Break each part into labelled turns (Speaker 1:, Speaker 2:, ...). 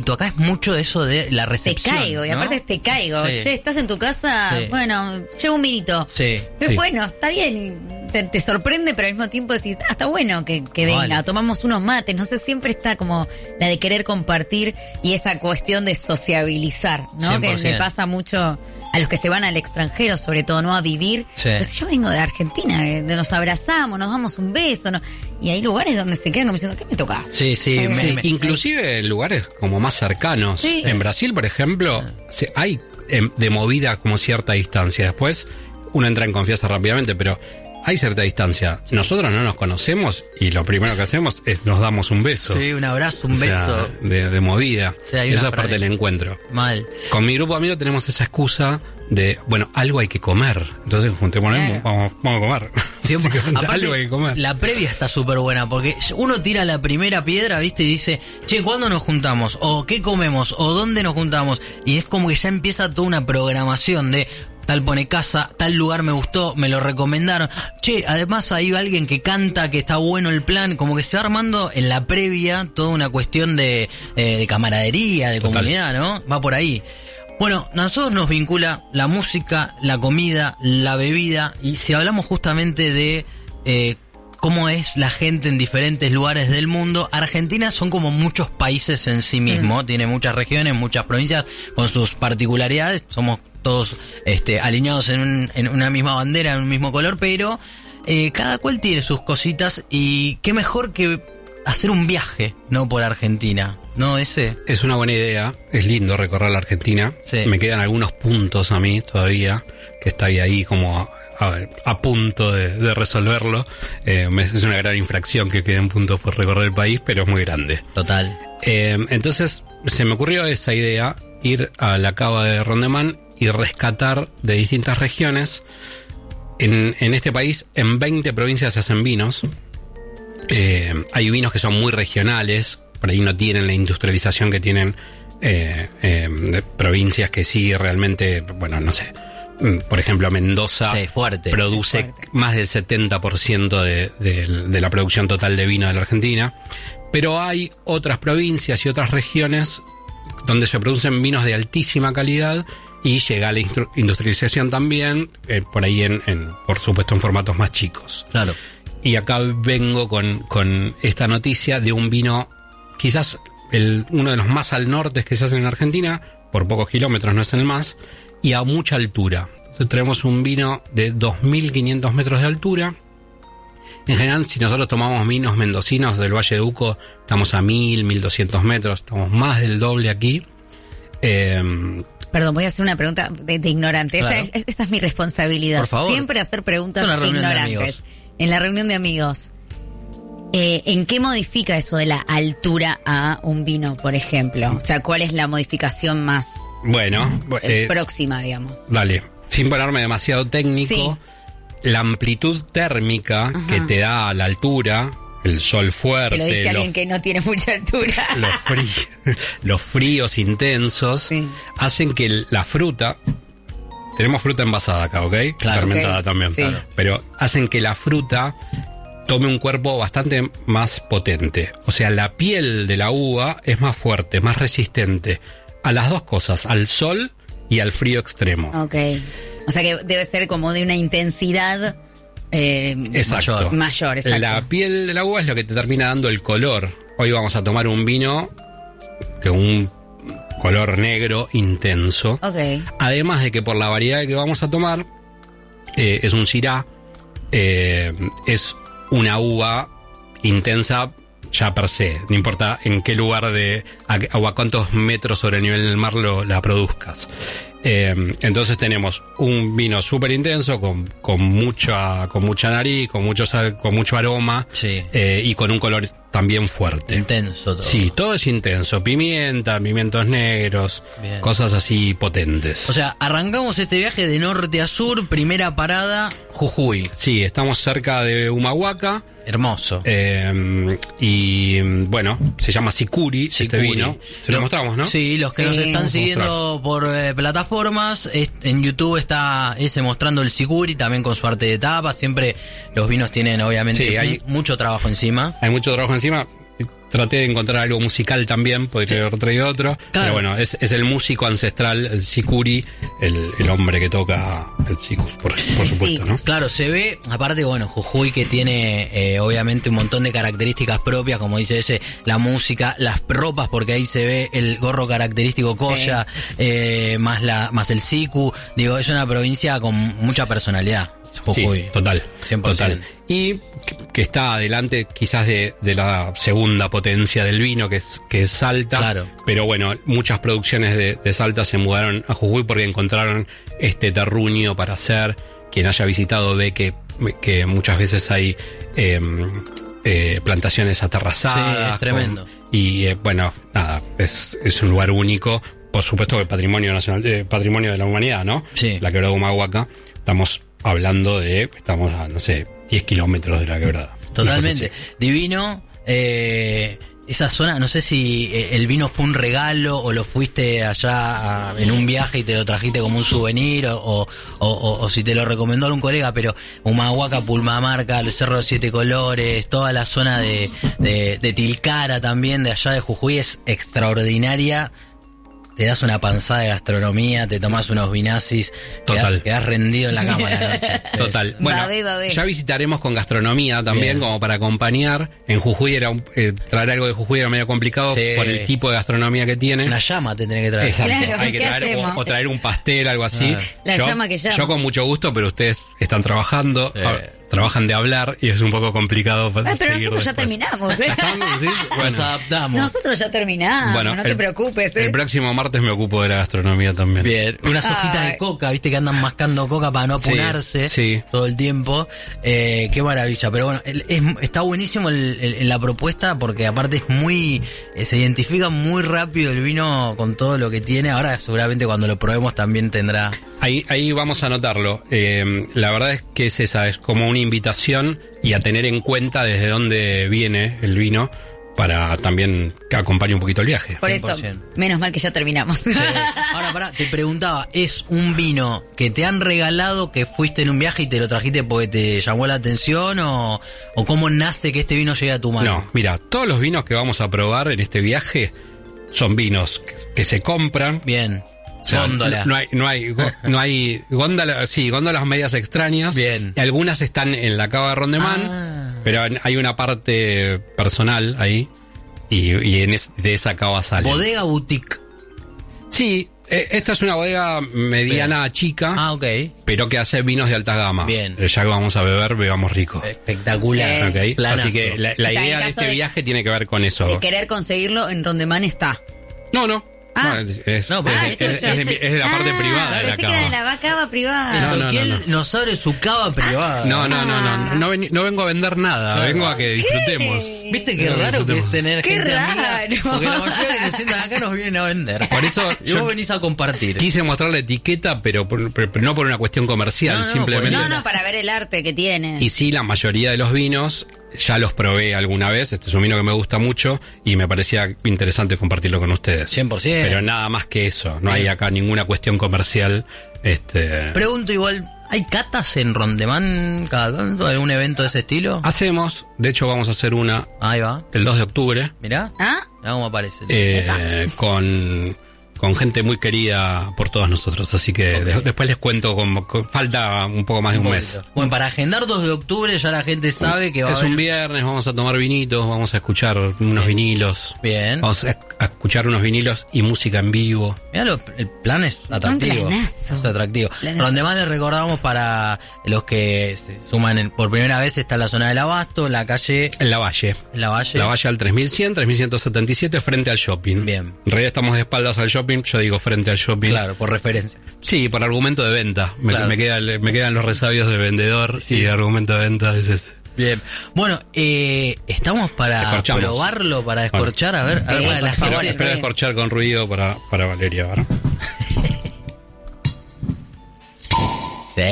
Speaker 1: vinito. Acá es mucho de eso de la recepción.
Speaker 2: Te caigo, y aparte te caigo.
Speaker 1: Sí.
Speaker 2: Che, estás en tu casa, bueno, llevo un vinito.
Speaker 1: Sí.
Speaker 2: Bueno, está bien, te sorprende, pero al mismo tiempo decís, está bueno que venga, tomamos unos mates. No sé, siempre está como la de querer compartir y esa cuestión de sociabilizar, ¿no?
Speaker 1: 100%.
Speaker 2: Que le pasa mucho a los que se van al extranjero, sobre todo, ¿no? A vivir.
Speaker 1: Sí.
Speaker 2: Pues yo vengo de Argentina, nos abrazamos, nos damos un beso, ¿no? Y hay lugares donde se quedan como diciendo, ¿qué me tocás?
Speaker 1: Sí.
Speaker 3: Inclusive lugares como más cercanos.
Speaker 2: Sí.
Speaker 3: En Brasil, por ejemplo, hay de movida como cierta distancia. Después uno entra en confianza rápidamente, pero hay cierta distancia. Nosotros no nos conocemos y lo primero que hacemos es nos damos un beso.
Speaker 1: Sí, un abrazo, un beso.
Speaker 3: De movida.
Speaker 1: Sí, hay
Speaker 3: esa
Speaker 1: una
Speaker 3: es parte del encuentro.
Speaker 1: Mal.
Speaker 3: Con mi grupo de amigos tenemos esa excusa de, bueno, algo hay que comer. Entonces, juntémonos, vamos a comer.
Speaker 1: Sí, aparte,
Speaker 3: algo hay que comer.
Speaker 1: La previa está súper buena porque uno tira la primera piedra, ¿viste? Y dice, che, ¿cuándo nos juntamos? O ¿qué comemos? O ¿dónde nos juntamos? Y es como que ya empieza toda una programación de tal pone casa, tal lugar me gustó, me lo recomendaron. Che, además hay alguien que canta, que está bueno el plan. Como que se va armando en la previa toda una cuestión de camaradería, de comunidad, ¿no? Va por ahí. Bueno, a nosotros nos vincula la música, la comida, la bebida, y si hablamos justamente de cómo es la gente en diferentes lugares del mundo, Argentina son como muchos países en sí mismo, tiene muchas regiones, muchas provincias con sus particularidades, somos todos alineados en una misma bandera, en un mismo color, pero cada cual tiene sus cositas, y qué mejor que hacer un viaje, ¿no? Por Argentina, ¿no? Ese
Speaker 3: es una buena idea, es lindo recorrer la Argentina.
Speaker 1: Sí.
Speaker 3: Me quedan algunos puntos a mí todavía, que estoy ahí como a punto de resolverlo. Es una gran infracción que queden puntos por recorrer el país, pero es muy grande.
Speaker 1: total.
Speaker 3: Entonces se me ocurrió esa idea, ir a la cava de Rondemán y rescatar de distintas regiones. En este país, en 20 provincias se hacen vinos. Hay vinos que son muy regionales, por ahí no tienen la industrialización que tienen provincias que sí realmente, bueno, no sé, por ejemplo Mendoza produce más del 70% de la producción total de vino de la Argentina, pero hay otras provincias y otras regiones donde se producen vinos de altísima calidad y llega la industrialización también, por ahí por supuesto en formatos más chicos.
Speaker 1: Claro.
Speaker 3: Y acá vengo con esta noticia de un vino, quizás uno de los más al norte que se hacen en Argentina, por pocos kilómetros, no es el más, y a mucha altura. Entonces tenemos un vino de 2.500 metros de altura. En general, si nosotros tomamos vinos mendocinos del Valle de Uco, estamos a 1.200 metros, estamos más del doble aquí.
Speaker 2: Perdón, voy a hacer una pregunta de ignorante.
Speaker 1: Claro.
Speaker 2: Esta es mi responsabilidad.
Speaker 1: Por favor.
Speaker 2: Siempre hacer preguntas
Speaker 1: Una reunión de
Speaker 2: ignorantes.
Speaker 1: amigos.
Speaker 2: En la reunión de amigos. ¿En qué modifica eso de la altura a un vino, por ejemplo? O sea, ¿cuál es la modificación más próxima, digamos?
Speaker 3: Dale, sin ponerme demasiado técnico, la amplitud térmica que te da a la altura, el sol fuerte,
Speaker 2: que lo dice alguien que no tiene mucha altura.
Speaker 3: los fríos intensos, hacen que la fruta... Tenemos fruta envasada acá, ¿ok?
Speaker 1: Claro,
Speaker 3: fermentada también.
Speaker 2: Sí.
Speaker 3: Claro. Pero hacen que la fruta tome un cuerpo bastante más potente. O sea, la piel de la uva es más fuerte, más resistente a las dos cosas, al sol y al frío extremo.
Speaker 2: Ok. O sea que debe ser como de una intensidad mayor. Exacto.
Speaker 3: La piel de la uva es lo que te termina dando el color. Hoy vamos a tomar un vino que un color negro intenso.
Speaker 2: Okay.
Speaker 3: Además de que por la variedad que vamos a tomar, es un Syrah, es una uva intensa ya per se, no importa en qué lugar o a cuántos metros sobre el nivel del mar la produzcas. Entonces tenemos un vino súper intenso con mucha nariz, con mucho aroma, y con un color también fuerte.
Speaker 1: Intenso todo.
Speaker 3: Sí, todo es intenso. Pimienta, pimientos negros, cosas así potentes.
Speaker 1: O sea, arrancamos este viaje de norte a sur, primera parada, Jujuy.
Speaker 3: Sí, estamos cerca de Humahuaca.
Speaker 1: Hermoso.
Speaker 3: Y bueno, se llama Sicuri, este vino. Se lo mostramos, ¿no?
Speaker 1: Sí, los que nos están siguiendo por plataformas, en YouTube está ese mostrando el Sicuri, también con su arte de tapa. Siempre los vinos tienen, obviamente, hay mucho trabajo encima.
Speaker 3: Hay mucho trabajo encima. traté de encontrar algo musical también, podría haber traído otro.
Speaker 1: Claro.
Speaker 3: Pero bueno, es el músico ancestral, el sicuri, el hombre que toca el sikus, por supuesto, ¿no?
Speaker 1: Claro, se ve, aparte, bueno, Jujuy que tiene obviamente un montón de características propias, como dice ese, la música, las ropas, porque ahí se ve el gorro característico Colla, más el siku. Digo, es una provincia con mucha personalidad. Jujuy.
Speaker 3: Sí, total.
Speaker 1: 100%.
Speaker 3: Total. Y que está adelante quizás de la segunda potencia del vino, que es Salta.
Speaker 1: Claro.
Speaker 3: Pero bueno, muchas producciones de Salta se mudaron a Jujuy porque encontraron este terruño para hacer. Quien haya visitado ve que muchas veces hay plantaciones aterrazadas.
Speaker 1: Sí, es tremendo.
Speaker 3: Bueno, nada, es un lugar único. Por supuesto que Patrimonio Nacional, Patrimonio de la Humanidad, ¿no?
Speaker 1: Sí.
Speaker 3: La Quebrada Humahuaca. Estamos a, 10 kilómetros de la quebrada.
Speaker 1: Totalmente. Divino. Esa zona, no sé si el vino fue un regalo o lo fuiste allá en un viaje y te lo trajiste como un souvenir o si te lo recomendó algún colega, pero Humahuaca, Pulmamarca, los Cerros de Siete Colores, toda la zona de Tilcara también, de allá de Jujuy, es extraordinaria. Te das una panzada de gastronomía, te tomas unos vinazis,
Speaker 3: Total.
Speaker 1: Quedás rendido en la cama a la noche.
Speaker 3: Total. Bueno,
Speaker 2: Babé.
Speaker 3: ya visitaremos con gastronomía también,
Speaker 1: Bien.
Speaker 3: como para acompañar. En Jujuy traer algo de Jujuy era medio complicado
Speaker 1: Sí.
Speaker 3: por el tipo de gastronomía que tiene.
Speaker 1: Una llama te tenés que traer.
Speaker 3: Exacto.
Speaker 2: Claro,
Speaker 3: Hay que
Speaker 2: ¿qué
Speaker 3: traer
Speaker 2: hacemos?
Speaker 3: o traer un pastel, algo así.
Speaker 2: La llama que llama.
Speaker 3: Yo con mucho gusto, pero ustedes están trabajando, trabajan de hablar y es un poco complicado para
Speaker 2: Pero
Speaker 3: seguir
Speaker 2: nosotros ya
Speaker 3: después.
Speaker 2: terminamos,
Speaker 3: ¿Ya estamos? ¿Sí?
Speaker 1: Nos
Speaker 3: Bueno.
Speaker 1: adaptamos.
Speaker 2: Nosotros ya terminamos,
Speaker 3: Bueno,
Speaker 2: no te preocupes.
Speaker 3: El próximo martes me ocupo de la gastronomía también.
Speaker 1: Bien, unas hojitas
Speaker 2: Ay.
Speaker 1: de coca, viste que andan mascando coca para no
Speaker 3: Sí,
Speaker 1: apunarse
Speaker 3: sí.
Speaker 1: todo el tiempo. Qué maravilla, pero bueno, está buenísimo la propuesta porque aparte es muy, se identifica muy rápido el vino con todo lo que tiene. Ahora seguramente cuando lo probemos también tendrá...
Speaker 3: Ahí vamos a anotarlo. La verdad es que es esa, es como una invitación y a tener en cuenta desde dónde viene el vino para también que acompañe un poquito el viaje.
Speaker 2: Por eso,
Speaker 1: 100%.
Speaker 2: menos mal que ya terminamos.
Speaker 1: Ahora pará, te preguntaba, ¿es un vino que te han regalado que fuiste en un viaje y te lo trajiste porque te llamó la atención o cómo nace que este vino llegue a tu mano?
Speaker 3: No, mira, todos los vinos que vamos a probar en este viaje son vinos que se compran.
Speaker 1: Bien.
Speaker 3: O sea,
Speaker 1: Góndola.
Speaker 3: no hay góndolas, sí, góndolas medias extrañas.
Speaker 1: Bien.
Speaker 3: Y algunas están en la cava de Rondemán, pero hay una parte personal ahí y de esa cava sale.
Speaker 1: Bodega Boutique.
Speaker 3: Sí, esta es una bodega mediana chica,
Speaker 1: Ah, ok.
Speaker 3: pero que hace vinos de alta gama.
Speaker 1: Bien.
Speaker 3: Ya que vamos a beber, bebamos rico.
Speaker 1: Espectacular.
Speaker 3: Ok.
Speaker 1: Planazo.
Speaker 3: Así que la
Speaker 2: O sea,
Speaker 3: idea
Speaker 2: en
Speaker 3: de
Speaker 2: caso
Speaker 3: este
Speaker 2: de-
Speaker 3: viaje tiene que ver con eso.
Speaker 2: De querer conseguirlo en Rondemán está.
Speaker 3: No.
Speaker 2: Ah.
Speaker 3: No,
Speaker 1: No, pero
Speaker 3: es de la parte privada de la
Speaker 2: Pensé que era de
Speaker 3: cava.
Speaker 2: la cava privada.
Speaker 3: No,
Speaker 1: Ezequiel nos abre su cava privada.
Speaker 3: No vengo a vender nada,
Speaker 1: Claro.
Speaker 3: vengo a que disfrutemos.
Speaker 1: ¿Viste qué
Speaker 3: Vengo a
Speaker 1: raro que es
Speaker 3: disfrutemos.
Speaker 1: tener
Speaker 2: Qué
Speaker 1: gente
Speaker 2: raro.
Speaker 1: amiga? Porque la mayoría que se sientan acá nos vienen a vender.
Speaker 3: Por eso
Speaker 1: Y vos venís a compartir.
Speaker 3: quise mostrar la etiqueta, pero no por una cuestión comercial,
Speaker 1: No,
Speaker 3: simplemente.
Speaker 2: No, para ver el arte que tiene.
Speaker 3: Y sí, la mayoría de los vinos ya los probé alguna vez. Este es un vino que me gusta mucho y me parecía interesante compartirlo con ustedes.
Speaker 1: 100%.
Speaker 3: Pero nada más que eso. No hay acá ninguna cuestión comercial.
Speaker 1: Pregunto igual, ¿hay catas en Rondemán cada tanto? ¿Algún evento de ese estilo?
Speaker 3: Hacemos, de hecho vamos a hacer una
Speaker 1: Ahí va.
Speaker 3: el 2 de octubre
Speaker 1: Mirá.
Speaker 2: ¿Ah?
Speaker 1: Mirá cómo aparece.
Speaker 3: con gente muy querida por todos nosotros. Así que después les cuento, falta un poco más de un mes.
Speaker 1: poquito. Bueno, para agendar 2 de octubre ya la gente sabe que va a
Speaker 3: Es
Speaker 1: haber...
Speaker 3: un viernes, vamos a tomar vinitos, vamos a escuchar unos vinilos.
Speaker 1: Bien.
Speaker 3: Vamos a escuchar unos vinilos y música en vivo.
Speaker 1: Mirá, el plan es atractivo.
Speaker 2: planazo.
Speaker 1: Es atractivo.
Speaker 2: Planazo.
Speaker 1: Rondemán les recordamos para los que se suman por primera vez, está en la zona del Abasto, en la calle...
Speaker 3: En la Valle.
Speaker 1: En la Valle.
Speaker 3: La Valle al 3100, 3177, frente al shopping.
Speaker 1: Bien.
Speaker 3: En realidad estamos de espaldas al shopping, yo digo frente al shopping.
Speaker 1: Claro, por referencia.
Speaker 3: Sí, por argumento de venta.
Speaker 1: Claro.
Speaker 3: Me quedan los resabios del vendedor y de argumento de venta es ese.
Speaker 1: Bien. Bueno, estamos para
Speaker 3: Descorchamos.
Speaker 1: probarlo, para descorchar, a ver,
Speaker 2: Sí,
Speaker 1: para la
Speaker 2: por favor.
Speaker 1: gente.
Speaker 3: Espero descorchar con ruido para Valeria, ¿verdad?
Speaker 1: Sí.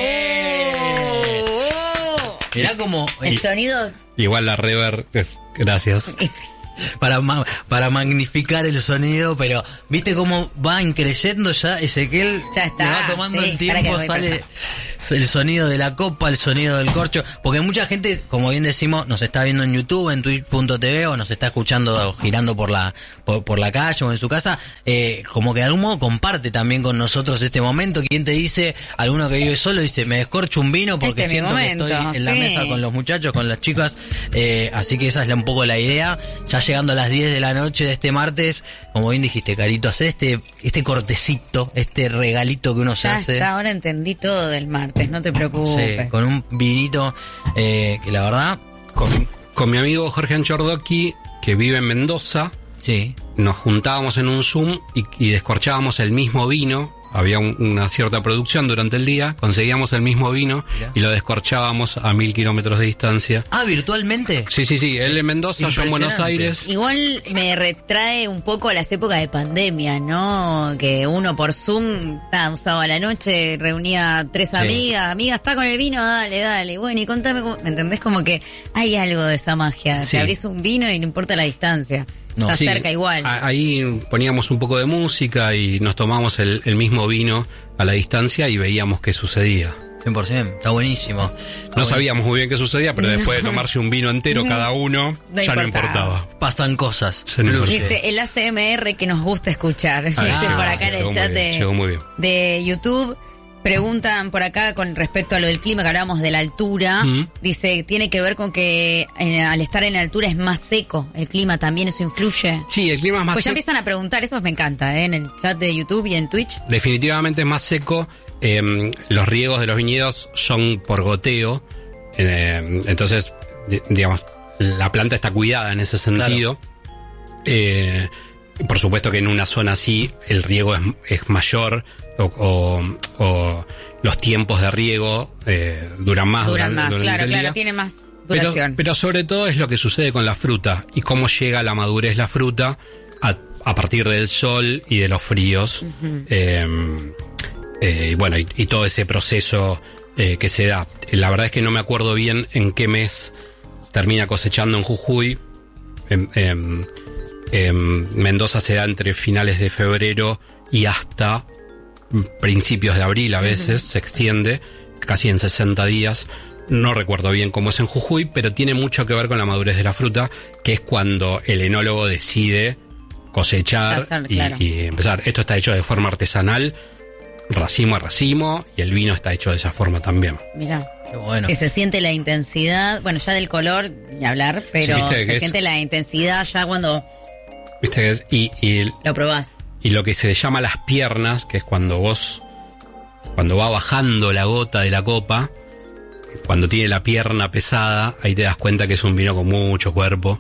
Speaker 2: Oh.
Speaker 1: Mirá como
Speaker 2: El sonido.
Speaker 3: Igual la reverb, gracias.
Speaker 1: para magnificar el sonido, pero viste cómo va increyendo ya Ezequiel,
Speaker 2: Ya está,
Speaker 1: le va tomando
Speaker 2: sí,
Speaker 1: el
Speaker 2: para que
Speaker 1: tiempo,
Speaker 2: voy
Speaker 1: sale.
Speaker 2: para
Speaker 1: el sonido de la copa, el sonido del corcho, porque mucha gente, como bien decimos, nos está viendo en YouTube, en twitch.tv, o nos está escuchando girando por la calle o en su casa, como que de algún modo comparte también con nosotros este momento. ¿Quién te dice? Alguno que vive solo dice, me descorcho un vino porque siento momento, que estoy en la mesa con los muchachos, con las chicas, así que esa es un poco la idea. Ya llegando a las 10 de la noche de este martes, como bien dijiste, Carito, hacer este cortecito, este regalito que uno se hace.
Speaker 2: Ahora entendí todo del martes, no te preocupes.
Speaker 1: Sí, con un vinito que la verdad...
Speaker 3: Con mi amigo Jorge Anchordoqui, que vive en Mendoza,
Speaker 1: sí,
Speaker 3: nos juntábamos en un Zoom y descorchábamos el mismo vino. Había una cierta producción durante el día, conseguíamos el mismo vino. Mirá. Y lo descorchábamos a 1000 kilómetros de distancia.
Speaker 1: Ah, ¿virtualmente?
Speaker 3: Sí, él en Mendoza, yo en Buenos Aires.
Speaker 2: Igual me retrae un poco a las épocas de pandemia, ¿no? Que uno por Zoom, un sábado a la noche, reunía 3 amigas, está con el vino, dale, bueno, y contame cómo, ¿me entendés? Como que hay algo de esa magia, te abrís un vino y no importa la distancia. No, está cerca igual.
Speaker 3: Ahí poníamos un poco de música y nos tomamos el mismo vino a la distancia y veíamos qué sucedía.
Speaker 1: 100%, está buenísimo.
Speaker 3: No sabíamos muy bien qué sucedía, pero después de tomarse un vino entero cada uno, no importaba.
Speaker 1: Pasan cosas.
Speaker 2: Dice el ACMR que nos gusta escuchar. Dice por acá en el chat de YouTube. Preguntan por acá con respecto a lo del clima, que hablábamos de la altura. Dice, tiene que ver con que al estar en altura es más seco. ¿El clima también eso influye?
Speaker 3: Sí, el clima es más seco.
Speaker 2: Pues ya empiezan a preguntar, eso me encanta, en el chat de YouTube y en Twitch.
Speaker 3: Definitivamente es más seco. Los riegos de los viñedos son por goteo. Entonces, digamos, la planta está cuidada en ese sentido. Claro. Por supuesto que en una zona así el riego es mayor o los tiempos de riego duran más.
Speaker 2: Claro, tiene más duración.
Speaker 3: Pero sobre todo es lo que sucede con la fruta y cómo llega a la madurez la fruta a partir del sol y de los fríos. Y todo ese proceso que se da. La verdad es que no me acuerdo bien en qué mes termina cosechando en Jujuy. Mendoza se da entre finales de febrero y hasta principios de abril a veces, se extiende casi en 60 días. No recuerdo bien cómo es en Jujuy, pero tiene mucho que ver con la madurez de la fruta, que es cuando el enólogo decide cosechar y empezar. Esto está hecho de forma artesanal, racimo a racimo, y el vino está hecho de esa forma también.
Speaker 2: Mirá.
Speaker 1: Qué bueno.
Speaker 2: Que se siente la intensidad, bueno, ya del color ni hablar, pero se siente la intensidad ya cuando...
Speaker 3: ¿Viste que es? Y
Speaker 2: lo probás.
Speaker 3: Y lo que se llama las piernas, que es cuando va bajando la gota de la copa, cuando tiene la pierna pesada, ahí te das cuenta que es un vino con mucho cuerpo.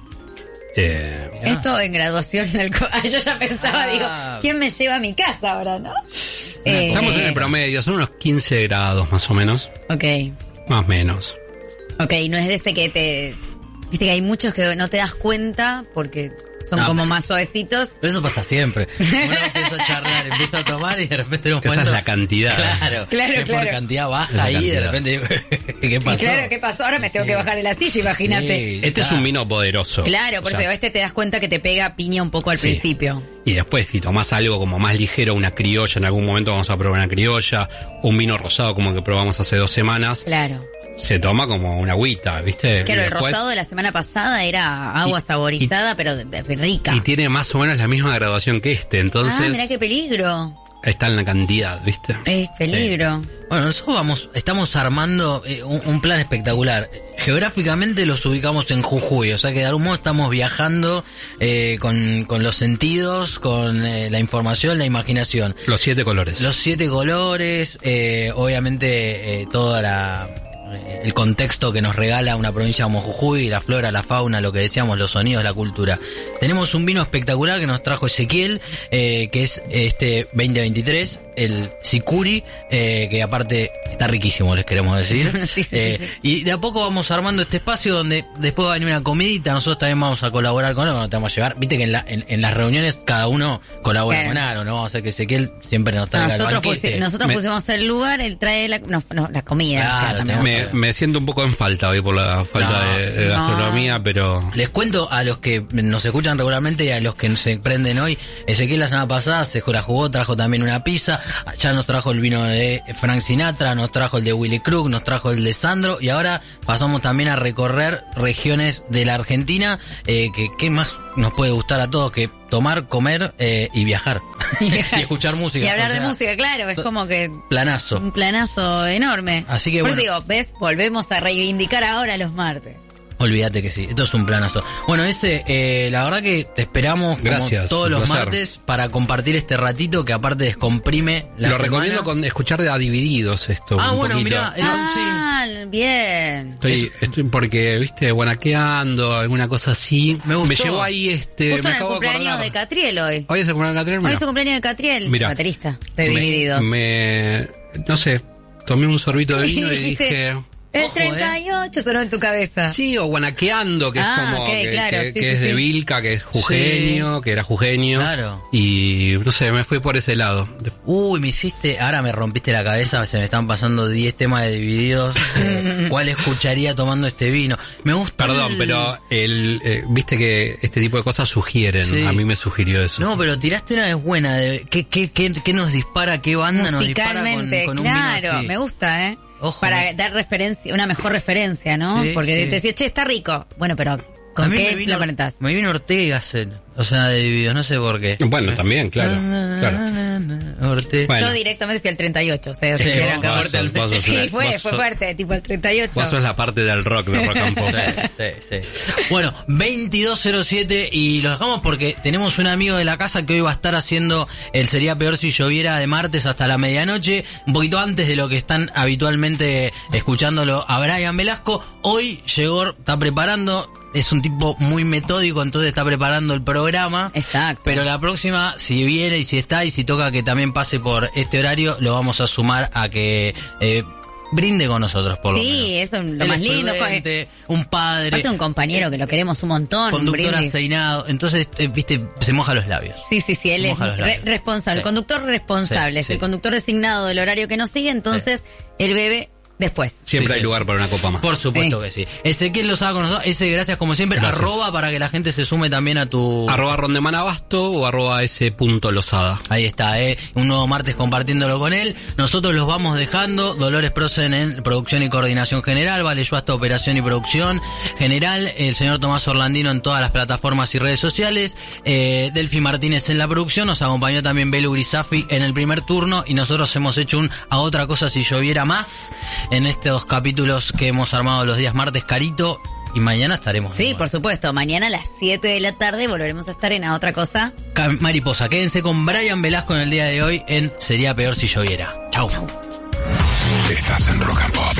Speaker 2: Esto en graduación yo ya pensaba, digo, ¿quién me lleva a mi casa ahora, no?
Speaker 3: Estamos en el promedio, son unos 15 grados más o menos.
Speaker 2: Ok.
Speaker 3: Más o menos.
Speaker 2: Ok, no es de ese que viste que hay muchos que no te das cuenta porque son como más suavecitos.
Speaker 1: Pero eso pasa siempre. Uno empieza a charlar, empieza a tomar y de repente en un momento...
Speaker 3: Esa es la cantidad.
Speaker 1: Claro. Por cantidad baja ahí y de repente... ¿Qué pasó?
Speaker 2: Y claro, ¿qué pasó? Ahora me tengo que bajar de la silla, imagínate.
Speaker 3: Este es un vino poderoso.
Speaker 2: Claro, por eso te das cuenta que te pega piña un poco al principio.
Speaker 3: Y después si tomás algo como más ligero, una criolla, en algún momento vamos a probar una criolla, un vino rosado como el que probamos hace 2 semanas.
Speaker 2: Claro.
Speaker 3: Se toma como una agüita, ¿viste?
Speaker 2: Claro, el rosado de la semana pasada era agua saborizada, pero rica.
Speaker 3: Y tiene más o menos la misma graduación que entonces...
Speaker 2: mirá qué peligro.
Speaker 3: Está en la cantidad, ¿viste?
Speaker 2: Es peligro.
Speaker 1: Bueno, nosotros estamos armando un plan espectacular. Geográficamente los ubicamos en Jujuy, o sea que de algún modo estamos viajando con los sentidos, con la información, la imaginación.
Speaker 3: Los 7 colores.
Speaker 1: Los 7 colores, obviamente toda el contexto que nos regala una provincia como Jujuy, la flora, la fauna, lo que decíamos, los sonidos, la cultura. Tenemos un vino espectacular que nos trajo Ezequiel, que es este 2023, el Sicuri, que aparte está riquísimo, les queremos decir. Sí. Y de a poco vamos armando este espacio donde después va a venir una comidita, nosotros también vamos a colaborar con algo, no te vamos a llevar. Viste que en las reuniones cada uno colabora con algo, ¿no? Vamos a hacer que Ezequiel siempre nos traiga el banquete.
Speaker 2: Nosotros pusimos el lugar, él trae la comida.
Speaker 3: Claro, Me siento un poco en falta hoy por la falta de gastronomía, pero...
Speaker 1: Les cuento a los que nos escuchan regularmente y a los que se prenden hoy. Ezequiel la semana pasada se la jugó, trajo también una pizza. Ya nos trajo el vino de Frank Sinatra, nos trajo el de Willy Crook, nos trajo el de Sandro. Y ahora pasamos también a recorrer regiones de la Argentina. ¿Qué más nos puede gustar a todos que tomar, comer y viajar? Y escuchar música.
Speaker 2: Y hablar de música, claro. Es como que...
Speaker 1: Planazo.
Speaker 2: Un planazo enorme.
Speaker 1: Así que
Speaker 2: Por
Speaker 1: bueno.
Speaker 2: eso digo, ¿ves? Volvemos a reivindicar ahora los martes.
Speaker 1: Olvídate que sí, esto es un planazo. Bueno, la verdad que te esperamos
Speaker 3: Gracias,
Speaker 1: como todos los
Speaker 3: placer.
Speaker 1: martes para compartir este ratito que aparte descomprime la
Speaker 3: Lo
Speaker 1: semana.
Speaker 3: recomiendo con escuchar de A Divididos esto. un
Speaker 1: bueno,
Speaker 3: poquito.
Speaker 1: mirá,
Speaker 2: Bien.
Speaker 3: Estoy porque, viste, guanaqueando, alguna cosa así.
Speaker 1: Me gustó.
Speaker 3: llevó ahí
Speaker 2: Justo
Speaker 3: me
Speaker 2: en el
Speaker 3: acabo de
Speaker 2: cumpleaños
Speaker 3: acordar.
Speaker 2: de Catriel hoy.
Speaker 3: Hoy es el cumpleaños de Catriel.
Speaker 2: Hoy
Speaker 3: Mira.
Speaker 2: es el cumpleaños de Catriel,
Speaker 3: Mira.
Speaker 2: baterista de
Speaker 3: Sí.
Speaker 2: Divididos.
Speaker 3: No sé, tomé un sorbito de vino y
Speaker 2: Dijiste,
Speaker 3: dije...
Speaker 2: El
Speaker 1: Ojo,
Speaker 2: 38 sonó en tu cabeza.
Speaker 3: Sí, o guanaqueando, que es como
Speaker 2: ok,
Speaker 3: que,
Speaker 2: claro,
Speaker 3: que-
Speaker 2: sí,
Speaker 3: que
Speaker 2: sí,
Speaker 3: es de
Speaker 2: sí.
Speaker 3: Vilca, que es jujeño, que era jujeño.
Speaker 1: Claro.
Speaker 3: Y no sé, me fui por ese lado.
Speaker 1: Ahora me rompiste la cabeza, se me están pasando 10 temas de Divididos. ¿Cuál escucharía tomando este vino? Me gusta.
Speaker 3: Perdón, pero viste que este tipo de cosas sugieren.
Speaker 1: Sí.
Speaker 3: A mí me sugirió eso.
Speaker 1: No, pero tiraste una vez buena. ¿Qué nos dispara? ¿Qué banda nos dispara
Speaker 2: Musicalmente,
Speaker 1: con un
Speaker 2: claro,
Speaker 1: vino así?
Speaker 2: me gusta, ¿eh?
Speaker 1: Ojo,
Speaker 2: Para dar referencia, una mejor referencia, ¿no?
Speaker 1: Sí,
Speaker 2: Porque
Speaker 1: sí.
Speaker 2: te decía, che, está rico. Bueno, pero
Speaker 1: A
Speaker 2: ¿con
Speaker 1: mí
Speaker 2: qué lo conectás?
Speaker 1: Me vino Ortega y Gasset, o sea, de Divididos, no sé por qué.
Speaker 3: Bueno, también, claro.
Speaker 1: Ortega.
Speaker 3: Bueno.
Speaker 2: Yo directamente fui al 38, ustedes
Speaker 1: Sí,
Speaker 2: quieran
Speaker 1: vos
Speaker 2: que-
Speaker 1: sos-
Speaker 3: vos sos
Speaker 2: Sí,
Speaker 3: una-
Speaker 2: fue
Speaker 3: vos sos-
Speaker 2: fuerte, tipo el 38.
Speaker 3: Vos sos la parte del rock and pop.
Speaker 1: Sí. Bueno, 22:07 y los dejamos porque tenemos un amigo de la casa que hoy va a estar haciendo el Sería Peor Si Lloviera de martes hasta la medianoche, un poquito antes de lo que están habitualmente escuchándolo a Brian Velasco. Hoy llegó, está preparando, es un tipo muy metódico, entonces está preparando el programa.
Speaker 2: Exacto.
Speaker 1: Pero la próxima, si viene y si está y si toca que también pase por este horario, lo vamos a sumar a que brinde con nosotros, por lo menos.
Speaker 2: Sí, eso es lo
Speaker 1: Él
Speaker 2: más
Speaker 1: es
Speaker 2: lindo.
Speaker 1: prudente, un padre,
Speaker 2: Aparte un compañero que lo queremos un montón. un
Speaker 1: conductor
Speaker 2: brindis.
Speaker 1: aceinado, entonces, viste, se moja los labios.
Speaker 2: Sí, él es
Speaker 1: Moja los labios.
Speaker 2: responsable,
Speaker 1: Sí.
Speaker 2: conductor responsable,
Speaker 1: Sí,
Speaker 2: es
Speaker 1: sí.
Speaker 2: el conductor designado del horario que nos sigue, entonces él bebe después.
Speaker 3: Siempre
Speaker 1: Sí,
Speaker 3: hay
Speaker 1: sí.
Speaker 3: lugar para una copa más.
Speaker 1: Por supuesto que sí. Ezequiel lo sabe con nosotros. Gracias como siempre.
Speaker 3: Gracias.
Speaker 1: @ para que la gente se sume también a tu...
Speaker 3: @rondemanabasto o @s.losada.
Speaker 1: Ahí está, un nuevo martes compartiéndolo con él. Nosotros los vamos dejando. Dolores Prosen en producción y coordinación general. Vale Yuasta, operación y producción general. El señor Tomás Orlandino en todas las plataformas y redes sociales. Delphi Martínez en la producción. Nos acompañó también Belu Grisafi en el primer turno. Y nosotros hemos hecho a otra cosa si lloviera más en estos capítulos que hemos armado los días martes, Carito. Y mañana estaremos.
Speaker 2: Sí, por supuesto. Mañana a las 7 de la tarde volveremos a estar en A Otra Cosa.
Speaker 1: Mariposa, quédense con Brian Velasco en el día de hoy en Sería Peor Si Lloviera. Chau.
Speaker 4: Estás en Rock and Pop.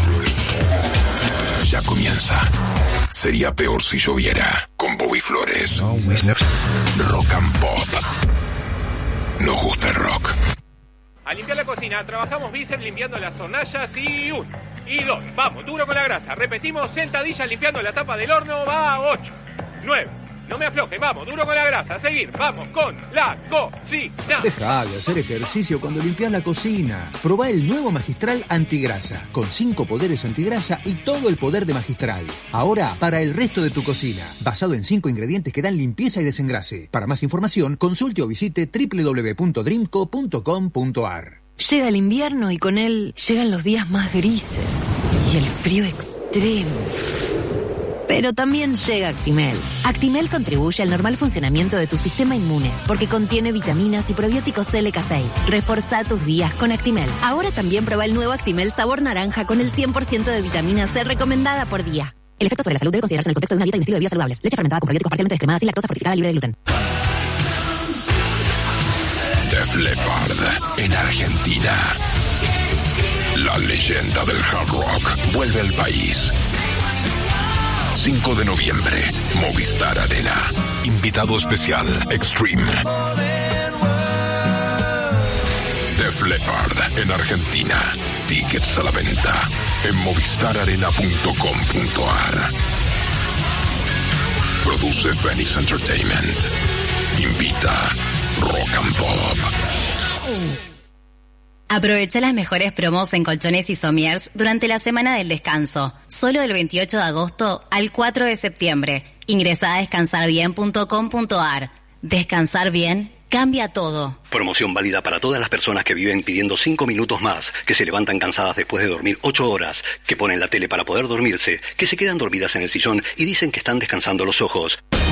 Speaker 4: Ya comienza. Sería peor si lloviera. Con Bobby Flores. Rock and Pop. Nos gusta el rock.
Speaker 5: A limpiar la cocina, trabajamos bíceps limpiando las hornallas y 1 y 2. Vamos, duro con la grasa. Repetimos, sentadillas limpiando la tapa del horno, va 8, 9. No me aflojen, vamos, duro con la grasa. A seguir, vamos con la cocina.
Speaker 6: Deja de hacer ejercicio cuando limpias la cocina. Probá el nuevo Magistral Antigrasa, con 5 poderes antigrasa y todo el poder de Magistral. Ahora, para el resto de tu cocina, basado en 5 ingredientes que dan limpieza y desengrase. Para más información, consulte o visite www.dreamco.com.ar.
Speaker 7: Llega el invierno y con él llegan los días más grises y el frío extremo. Pero también llega Actimel. Actimel contribuye al normal funcionamiento de tu sistema inmune porque contiene vitaminas y probióticos LK6. Reforza tus días con Actimel. Ahora también prueba el nuevo Actimel sabor naranja con el 100% de vitamina C recomendada por día. El efecto sobre la salud debe considerarse en el contexto de una dieta y un estilo de vida saludables. Leche fermentada con probióticos parcialmente descremada sin lactosa fortificada libre de gluten.
Speaker 4: Def Leppard en Argentina. La leyenda del hard rock vuelve al país. 5 de noviembre, Movistar Arena. Invitado especial, Extreme. Def Leppard en Argentina. Tickets a la venta en movistararena.com.ar. Produce Phoenix Entertainment. Invita Rock and Pop.
Speaker 8: Aprovecha las mejores promos en colchones y somiers durante la semana del descanso. Solo del 28 de agosto al 4 de septiembre. Ingresá a descansarbien.com.ar. Descansar bien cambia todo.
Speaker 9: Promoción válida para todas las personas que viven pidiendo 5 minutos más, que se levantan cansadas después de dormir 8 horas, que ponen la tele para poder dormirse, que se quedan dormidas en el sillón y dicen que están descansando los ojos.